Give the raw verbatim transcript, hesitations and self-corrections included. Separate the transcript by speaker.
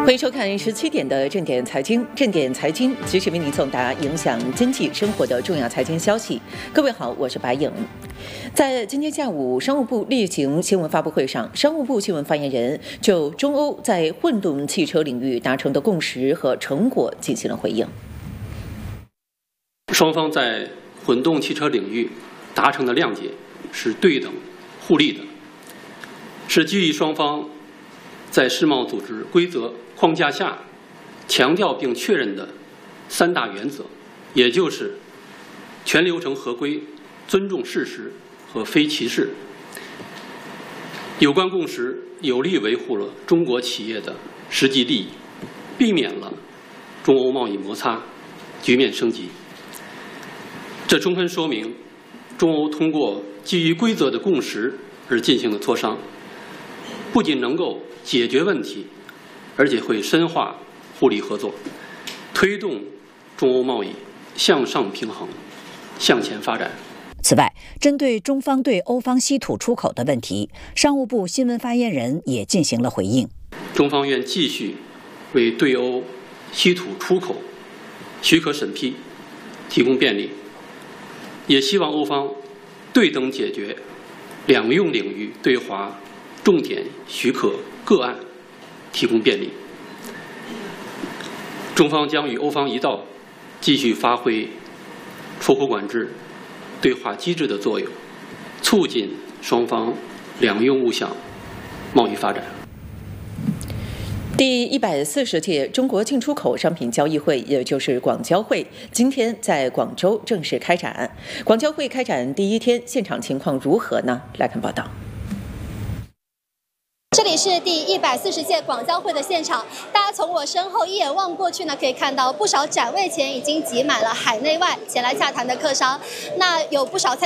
Speaker 1: 欢迎收看十七点的正点财经，正点财经及时为您送达影响经济生活的重要财经消息。各位好，我是白颖。在今天下午商务部例行新闻发布会上，商务部新闻发言人就中欧在混动汽车领域达成的共识和成果进行了回应。
Speaker 2: 双方在混动汽车领域达成的谅解是对等互利的，是基于双方在世贸组织规则框架下强调并确认的三大原则，也就是全流程合规、尊重事实和非歧视。有关共识有力维护了中国企业的实际利益，避免了中欧贸易摩擦局面升级。这充分说明，中欧通过基于规则的共识而进行的磋商，不仅能够解决问题，而且会深化互利合作，推动中欧贸易向上平衡、向前发展。
Speaker 3: 此外，针对中方对欧方稀土出口的问题，商务部新闻发言人也进行了回应。
Speaker 2: 中方愿继续为对欧稀土出口许可审批提供便利，也希望欧方对等解决两用领域对华重点许可个案提供便利。中方将与欧方一道，继续发挥出口管制对话机制的作用，促进双方两用物项贸易发展。
Speaker 1: 第一百四十届中国进出口商品交易会，也就是广交会，今天在广州正式开展。广交会开展第一天，现场情况如何呢？来看报道。
Speaker 4: 这里是第一百四十届广交会的现场，大家从我身后一眼望过去呢，可以看到不少展位前已经挤满了海内外前来洽谈的客商，那有不少